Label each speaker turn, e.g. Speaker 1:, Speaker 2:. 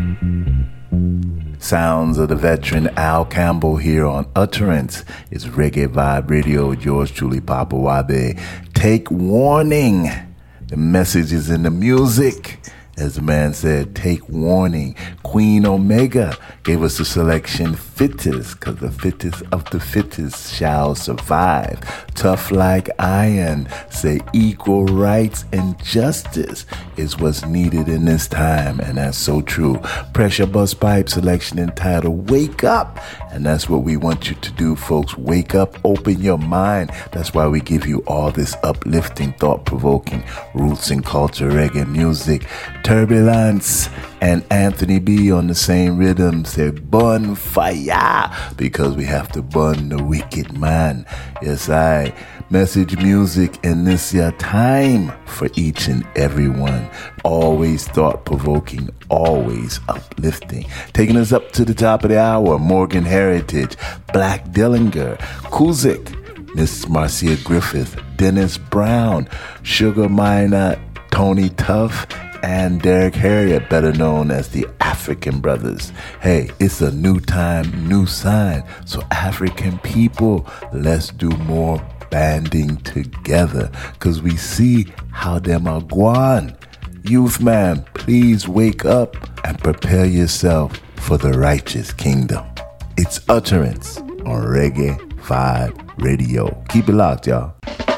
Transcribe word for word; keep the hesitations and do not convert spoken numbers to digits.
Speaker 1: Sounds of the veteran Al Campbell here on Utterance. It's Reggae Vibe Radio with yours truly, Papa Wabe. Take warning. The message is in the music. As the man said, take warning. Queen Omega gave us a selection, fittest, because the fittest of the fittest shall survive. Tough like iron, say equal rights and justice is what's needed in this time, and that's so true. Pressure Bus Pipe selection entitled Wake Up, and that's what we want you to do, folks. Wake up, open your mind. That's why we give you all this uplifting, thought-provoking roots and culture reggae music. Turbulence and Anthony B on the same rhythm say burn fire, because we have to burn the wicked man. Yes, I message music in this year time for each and every one. Always thought-provoking, always uplifting. Taking us up to the top of the hour, Morgan Heritage, Black Dillinger, Kuzik, Miss Marcia Griffith, Dennis Brown, Sugar Minor, Tony Tuff, and Derek Harriott, better known as the African Brothers. Hey, it's a new time, new sign. So African people, let's do more banding together, because we see how them are gone. Youth man, please wake up and prepare yourself for the righteous kingdom. It's Utterance on Reggae Vibe Radio. Keep it locked, y'all.